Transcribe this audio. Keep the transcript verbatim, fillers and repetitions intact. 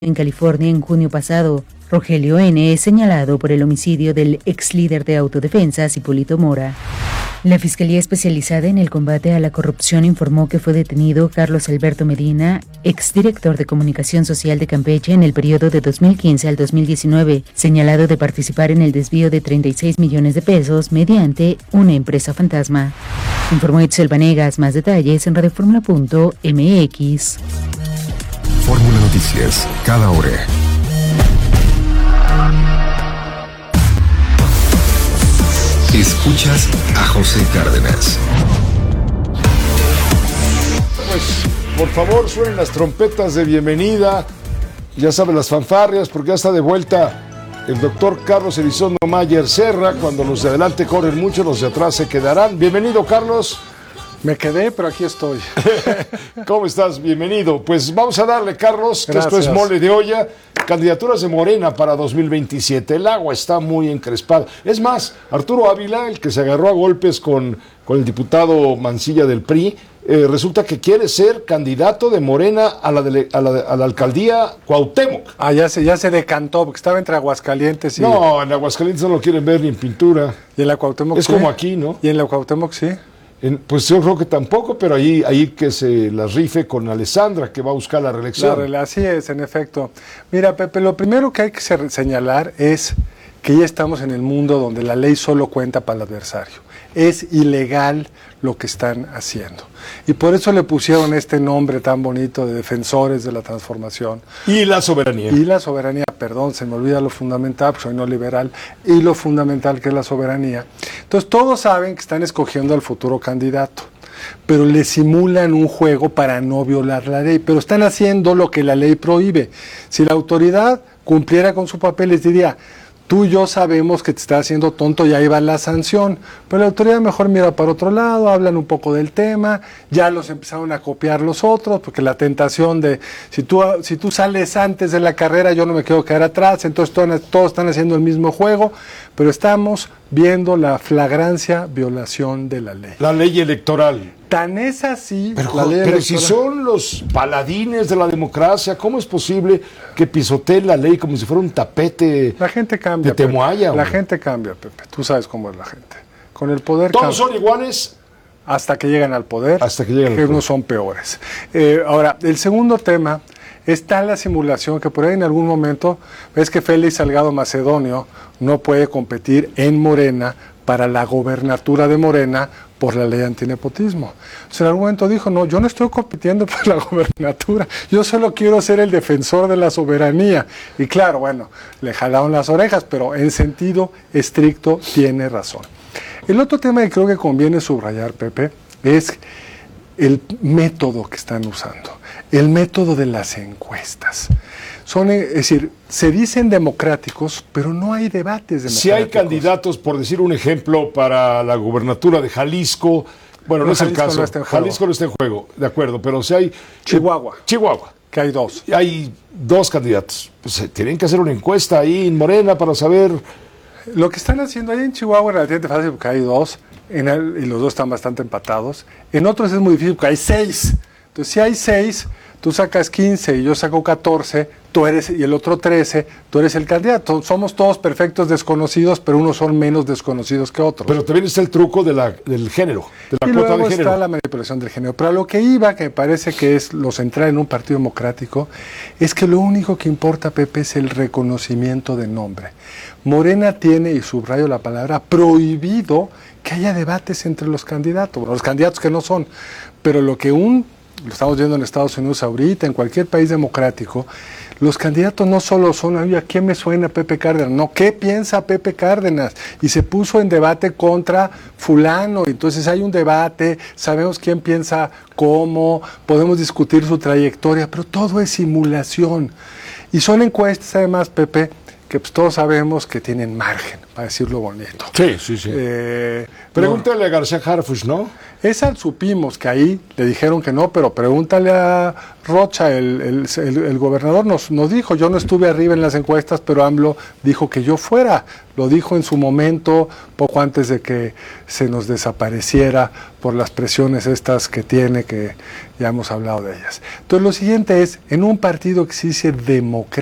en California en junio pasado. Rogelio N. es señalado por el homicidio del ex líder de autodefensas, Hipólito Mora. La Fiscalía Especializada en el Combate a la Corrupción informó que fue detenido Carlos Alberto Medina, exdirector de Comunicación Social de Campeche en el periodo de dos mil quince al dos mil diecinueve, señalado de participar en el desvío de treinta y seis millones de pesos mediante una empresa fantasma. Informó Itzel Vanegas. Más detalles en radioformula punto m x. Fórmula Noticias, cada hora. Escuchas a José Cárdenas. Pues, por favor, suenen las trompetas de bienvenida. Ya saben, las fanfarrias, porque ya está de vuelta el doctor Carlos Elizondo Mayer Serra. Cuando los de adelante corren mucho, los de atrás se quedarán. Bienvenido, Carlos. Me quedé, pero aquí estoy. ¿Cómo estás? Bienvenido. Pues vamos a darle, Carlos, que Gracias. esto es mole de olla. Candidaturas de Morena para dos mil veintisiete. El agua está muy encrespada. Es más, Arturo Ávila, el que se agarró a golpes con, con el diputado Mancilla del P R I, eh, resulta que quiere ser candidato de Morena a la, dele, a la, a la alcaldía Cuauhtémoc. Ah, ya se, ya se decantó, porque estaba entre Aguascalientes y... No, en Aguascalientes no lo quieren ver ni en pintura. Y en la Cuauhtémoc Es sí. como aquí, ¿no? Y en la Cuauhtémoc sí. En, pues yo creo que tampoco, pero ahí, ahí que se las rife con Alessandra, que va a buscar la reelección. La, así es, en efecto. Mira, Pepe, lo primero que hay que señalar es que ya estamos en el mundo donde la ley solo cuenta para el adversario. Es ilegal lo que están haciendo. Y por eso le pusieron este nombre tan bonito de defensores de la transformación. Y la soberanía. Y la soberanía, perdón, se me olvida lo fundamental, porque soy no liberal, y lo fundamental que es la soberanía. Entonces todos saben que están escogiendo al futuro candidato, pero le simulan un juego para no violar la ley, pero están haciendo lo que la ley prohíbe. Si la autoridad cumpliera con su papel, les diría: tú y yo sabemos que te está haciendo tonto y ahí va la sanción. Pero la autoridad mejor mira para otro lado, hablan un poco del tema, ya los empezaron a copiar los otros, porque la tentación de, si tú, si tú sales antes de la carrera, yo no me quiero quedar atrás, entonces todos, todos están haciendo el mismo juego, pero estamos viendo la flagrancia violación de la ley. La ley electoral. Tan es así, Pero, la ley pero electoral, si son los paladines de la democracia, ¿cómo es posible que pisoteen la ley como si fuera un tapete la gente cambia, de Temoaya? La hombre? gente cambia, Pepe. Tú sabes cómo es la gente. Con el poder Todos cambia. son iguales Hasta que llegan al poder, hasta que llegan al que poder. unos son peores. Eh, ahora, el segundo tema está la simulación, que por ahí en algún momento ves que Félix Salgado Macedonio no puede competir en Morena para la gobernatura de Morena por la ley antinepotismo. O sea, en algún momento dijo: no, yo no estoy compitiendo por la gobernatura, yo solo quiero ser el defensor de la soberanía. Y claro, bueno, le jalaron las orejas, pero en sentido estricto tiene razón. El otro tema que creo que conviene subrayar, Pepe, es el método que están usando, el método de las encuestas. Son, es decir, se dicen democráticos, pero no hay debates democráticos. Si hay candidatos, por decir un ejemplo, para la gubernatura de Jalisco, bueno, no, No, es el Jalisco caso, no está en juego. Jalisco no está en juego, de acuerdo, pero si hay... Chihuahua. Chihuahua. Que hay dos. Hay dos candidatos. Pues eh, tienen que hacer una encuesta ahí en Morena para saber... Lo que están haciendo ahí en Chihuahua es relativamente fácil porque hay dos, en el, y los dos están bastante empatados. En otros es muy difícil porque hay seis. Entonces, si hay seis, tú sacas quince y yo saco catorce, tú eres, y el otro trece, tú eres el candidato. Somos todos perfectos desconocidos, pero unos son menos desconocidos que otros. Pero también está el truco de la, del género, de la y cuota luego de género. está la manipulación del género. Pero a lo que iba, que me parece que es lo central en un partido democrático, es que lo único que importa, Pepe, es el reconocimiento de nombre. Morena tiene, y subrayo la palabra, prohibido que haya debates entre los candidatos, bueno, los candidatos que no son, pero lo que un, lo estamos viendo en Estados Unidos ahorita, en cualquier país democrático, los candidatos no solo son, oye, ¿a qué me suena Pepe Cárdenas? No, ¿qué piensa Pepe Cárdenas? Y se puso en debate contra fulano, entonces hay un debate, sabemos quién piensa cómo, podemos discutir su trayectoria, pero todo es simulación. Y son encuestas, además, Pepe, que pues todos sabemos que tienen margen para decirlo bonito. Sí, sí, sí. Eh, Pregúntale a García Harfuch, ¿no? Esa supimos que ahí le dijeron que no, pero pregúntale a Rocha, el, el, el, el gobernador nos, nos dijo, yo no estuve arriba en las encuestas, pero AMLO dijo que yo fuera, lo dijo en su momento, poco antes de que se nos desapareciera por las presiones estas que tiene, que ya hemos hablado de ellas. Entonces lo siguiente es, en un partido que se dice democrático,